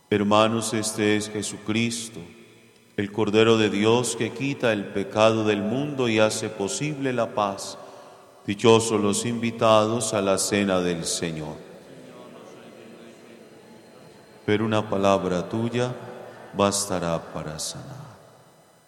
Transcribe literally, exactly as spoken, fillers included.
Hermanos, este es Jesucristo, el Cordero de Dios que quita el pecado del mundo y hace posible la paz. Dichosos los invitados a la cena del Señor. Pero una palabra tuya bastará para sanar.